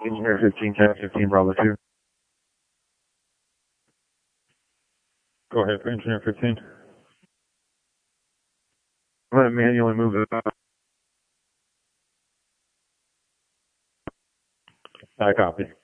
Engineer 15, 10, 15, Bravo 2. Go ahead for Engineer 15. I'm going to manually move it up. I copy.